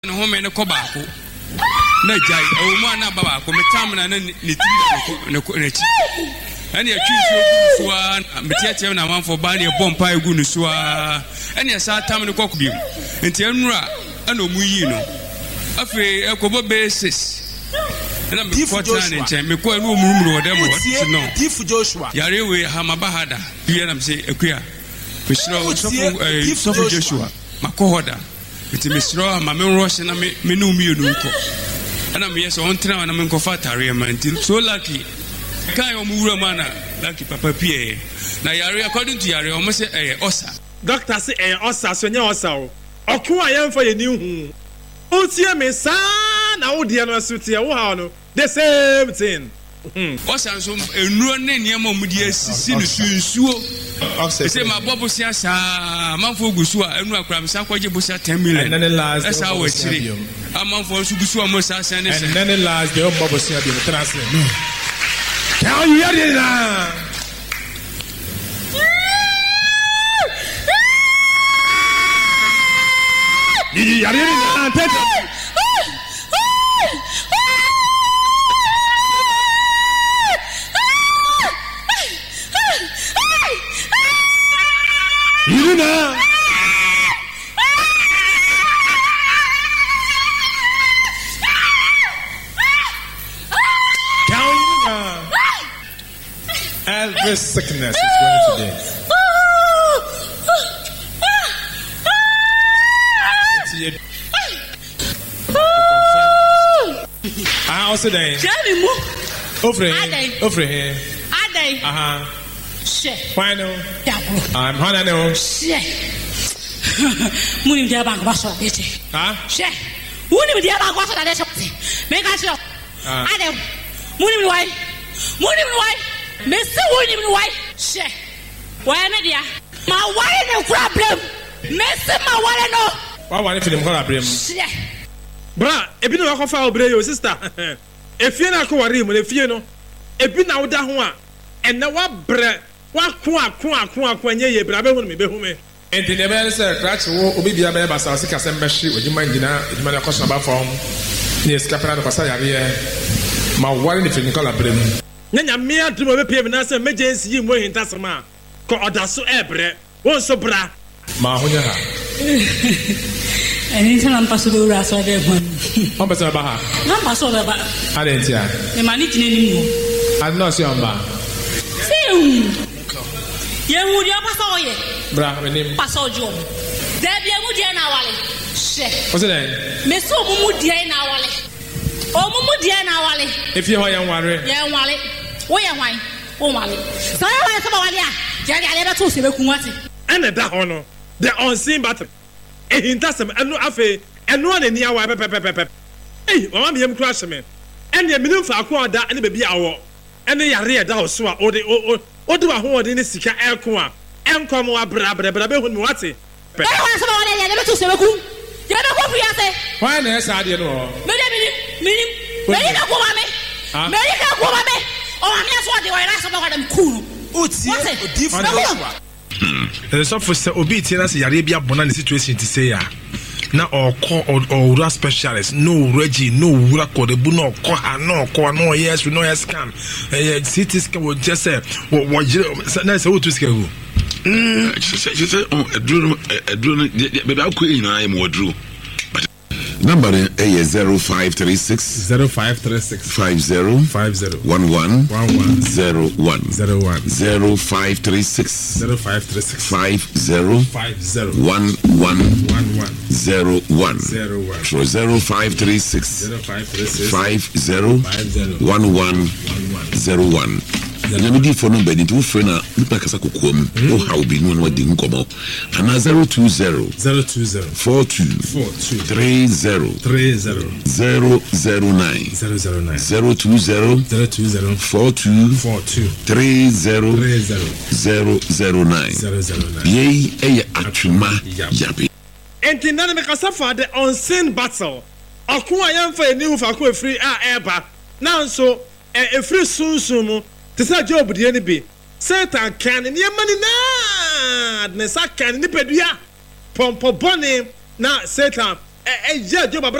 no home ne ko baako na jai o mu ana baba ko metam na ne tiri ne chi ani atwusu so a metiatia na manfo ba ne bompa egu no so a ani asa tam ne kokubiem enti enura ana omu yi no afi ekobo basis na me fortuna ne chen me ko anu omurumuru odem what no Difu Joshua yare we hamabahada bia na me say ekua so Joshua makohoda iti misro ma me rush na me no mienu nko ana me yes on train na me nko fatare man till so lucky kai o muwura mana lucky papa pie na yare according to yare o mo say osa doctor say osa so nya osa o okun ayemfa ye ni hu o tie me sa na wo de no so tie wo ha no the same thing osa so enuro ne niam mu de asisi no sunsuo say my bobo sia sa manfo gusu a enu akra msa kwaje bosia 10 million and then last esa wo chiri amanfo so gusu mo sa sen ne and then last the bobo sia bi transfer can you hear it now you hear it now Irina Elvis sickness is going today. I also day. Over here. Final. I'm Hanano. Munim dia bang baso bete. Huh? She. Munim dia bang baso da shop. Make us shop. Adam. Munim why? Me say munim why? She. Why na dia? Ma why no problem? Me say ma why no. Why want to problem? She. Bra, ebi no akofa obre yo sister. Efie na akowari mu efie no. Ebi na woda ho a. Ena wa bre. Wa ko anye ye bra be hu me be hu me enti ne be se crash wo obi bia be basa se kasem be hye odima ngina odima na koso ba form ne skapra do pasa yare ma wari ne clinical abrem nya me adum be pie me na se emergency yi mo hinta sama ko oda so ebre won so bra ma honya ha eni sana mpaso be ura so de hu on pesa ba ha na mpaso be ba adentia e mani tineni mu adno se on ba Yemu dia paso ye. Bra, menim. Paso jo. Debi yemu dia na wale. She. What's it? Me so mumu dia na wale. O mumu dia na wale. If you yan ware. Yan wale. Wo yan wan. Wo wale. So yan wale so ba wale a. Ja dia le to se be kun wate. Ene da ho no. The unseen battle. Ehinta sem enu afa enu na ni awa pepepepep. Mama me yem crash me. Ene minim fa ko da ene bebi awo. Ene yare da so a Odu ahode ne sika elko a enkom wa bra be hu me wate pe wa so wale le be to se be ku je be ko fia se why na esa de no me de na ko ma me ka ko ma me o ma me so de wa ra so ba dem ku utie Joshua the so for se obi tie na se yare bia bona ne situation ti say ya na or specialist no Reggie no wura kodebu no ko ha no yes we no yes scan CT scan we just say what na say what to scan she say edru be ba ko ina am wadru number is 0536 50 11 01 0536 50 11 01 0536 50 11 01 Nyamidi for number ni to friend na nipa kasa kokom o how be no wadi nkomo ana 020 42 30 009 020 42 30 009 ye atuma yabe enti na me kasa for the unseen battle akun ayamfa eni fa ko free eba na nso e free sunsun Tisa job di enibi Satan can ni mani na ne sa can ni pedua pompo boni na Satan yeah, Job